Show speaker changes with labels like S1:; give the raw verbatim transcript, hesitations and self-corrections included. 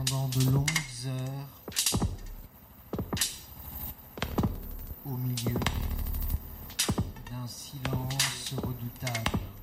S1: pendant de longues heures au milieu d'un silence redoutable.